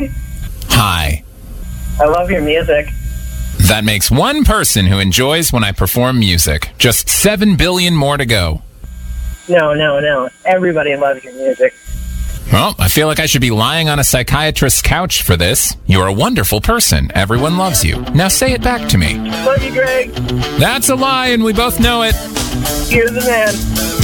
Greg. Hi. I love your music. That makes one person who enjoys when I perform music. Just 7 billion more to go. No. Everybody loves your music. Well, I feel like I should be lying on a psychiatrist's couch for this. You're a wonderful person. Everyone loves you. Now say it back to me. Love you, Greg. That's a lie, and we both know it. You're the man.